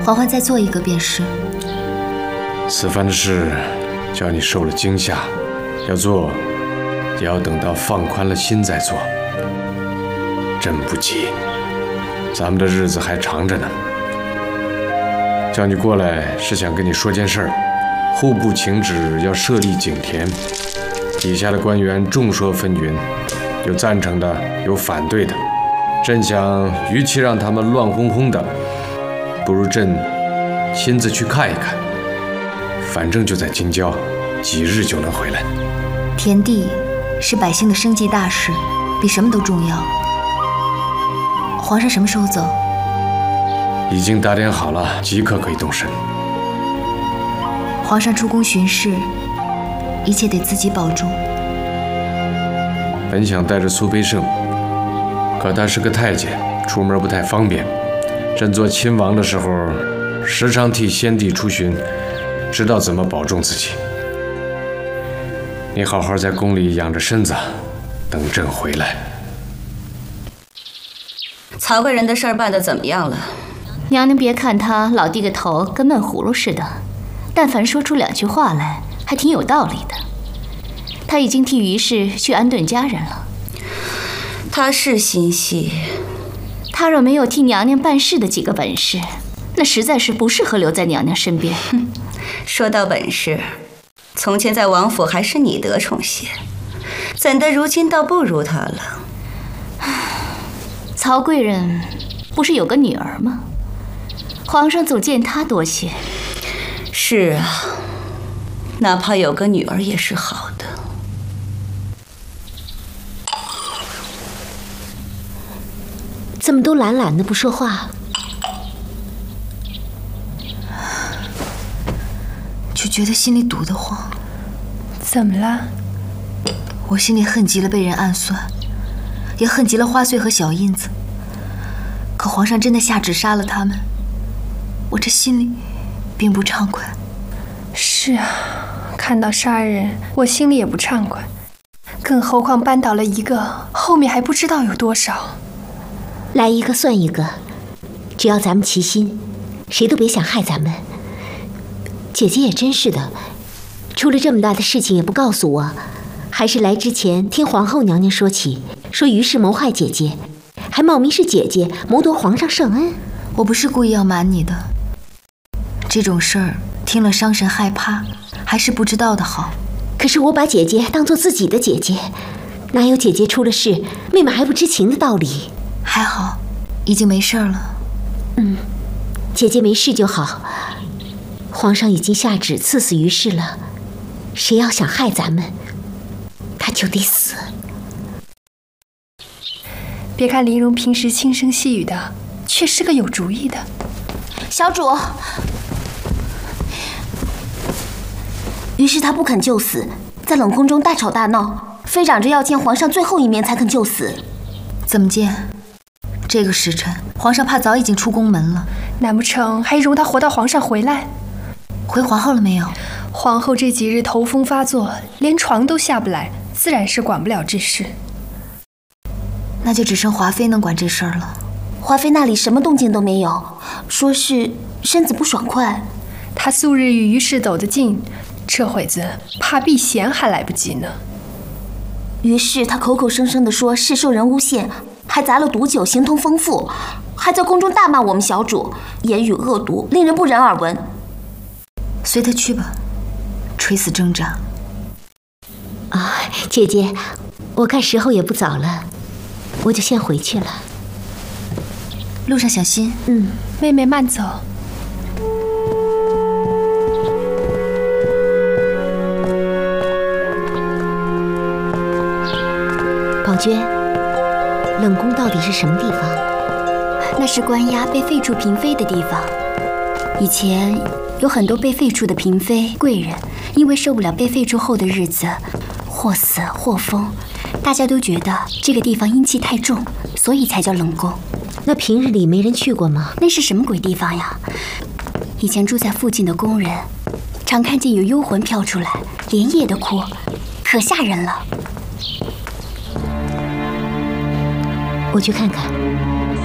嬛嬛再做一个便是。 此番的事，叫你受了惊吓，要做，也要等到放宽了心再做。朕不急，咱们的日子还长着呢。叫你过来是想跟你说件事儿，户部请旨要设立井田，底下的官员众说纷纭，有赞成的，有反对的。朕想，与其让他们乱哄哄的，不如朕亲自去看一看。反正就在京郊，几日就能回来。 田地是百姓的生计大事，比什么都重要。皇上什么时候走？ 已经打点好了，即刻可以动身。 皇上出宫巡视，一切得自己保重。 本想带着苏培盛，可他是个太监，出门不太方便。朕做亲王的时候，时常替先帝出巡，知道怎么保重自己。你好好在宫里养着身子，等朕回来。 曹贵人的事儿办得怎么样了？ 娘娘别看他老低个头，跟闷葫芦似的，但凡说出2句话来，还挺有道理的。他已经替于氏去安顿家人了。 他是心细， 他若没有替娘娘办事的几个本事，那实在是不适合留在娘娘身边。 说到本事，从前在王府还是你得宠些，怎的如今倒不如他了？ 曹贵人不是有个女儿吗？皇上总见她多些。 是啊，哪怕有个女儿也是好的。 怎么都懒懒的不说话？ 就觉得心里堵得慌。 怎么了？ 我心里恨极了被人暗算，也恨极了花穗和小印子。可皇上真的下旨杀了他们，我这心里并不畅快。 是啊，看到杀人，我心里也不畅快。更何况扳倒了一个，后面还不知道有多少。 来一个算一个，只要咱们齐心，谁都别想害咱们。姐姐也真是的，出了这么大的事情也不告诉我，还是来之前听皇后娘娘说起，说于氏谋害姐姐，还冒名是姐姐谋夺皇上圣恩。 我不是故意要瞒你的，这种事儿听了伤神害怕，还是不知道的好。 可是我把姐姐当作自己的姐姐，哪有姐姐出了事妹妹还不知情的道理？ 还好，已经没事了。 姐姐没事就好。皇上已经下旨赐死于氏了，谁要想害咱们，他就得死。 别看林荣平时轻声细语的，却是个有主意的。 小主，于是他不肯就死，在冷宫中大吵大闹，非嚷着要见皇上最后一面才肯就死。 怎么见？这个时辰，皇上怕早已经出宫门了。 难不成还容他活到皇上回来？ 回皇后了没有？ 皇后这几日头风发作，连床都下不来，自然是管不了这事。 那就只剩华妃能管这事儿了。 华妃那里什么动静都没有，说是身子不爽快。 她素日与于氏走得近，这会子怕避嫌还来不及呢。 于是她口口声声地说是受人诬陷，还砸了毒酒，形同疯妇，还在宫中大骂我们小主，言语恶毒，令人不忍耳闻。 随他去吧，垂死挣扎。 姐姐，我看时候也不早了，我就先回去了。 路上小心。 妹妹慢走。 宝娟，冷宫到底是什么地方？ 那是关押被废黜嫔妃的地方。以前有很多被废黜的嫔妃贵人，因为受不了被废黜后的日子，或死或疯，大家都觉得这个地方阴气太重，所以才叫冷宫。 那平日里没人去过吗？ 那是什么鬼地方呀？以前住在附近的宫人，常看见有幽魂飘出来，连夜的哭，可吓人了。 我去看看。